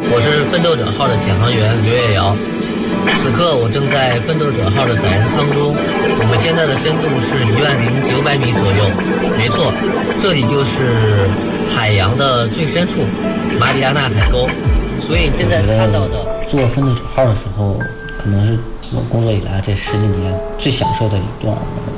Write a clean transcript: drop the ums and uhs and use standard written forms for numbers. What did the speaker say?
我是奋斗者号的潜航员刘月瑶。此刻我正在奋斗者号的载人舱中，我们现在的深度是10900米左右。没错，这里就是海洋的最深处，马里亚纳海沟。所以现在看到的， 坐奋斗者号的时候，可能是我工作以来这10几年最享受的一段